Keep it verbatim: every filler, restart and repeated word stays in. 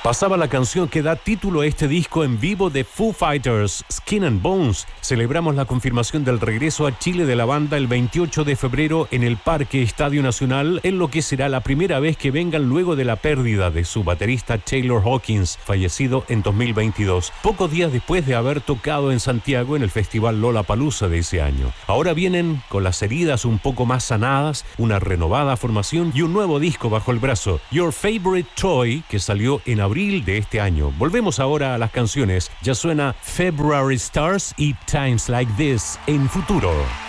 Pasaba la canción que da título a este disco en vivo de Foo Fighters, Skin and Bones. Celebramos la confirmación del regreso a Chile de la banda el veintiocho de febrero en el Parque Estadio Nacional, en lo que será la primera vez que vengan luego de la pérdida de su baterista Taylor Hawkins, fallecido en dos mil veintidós, pocos días después de haber tocado en Santiago en el Festival Lollapalooza de ese año. Ahora vienen con las heridas un poco más sanadas, una renovada formación y un nuevo disco bajo el brazo, Your Favorite Toy, que salió en abril de este año. Volvemos ahora a las canciones. Ya suena February Stars y Times Like This en Futuro.